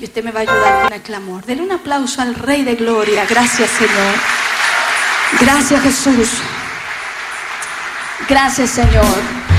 usted me va a ayudar con el clamor. Denle un aplauso al Rey de Gloria. Gracias, Señor. Gracias, Jesús. Gracias, Señor.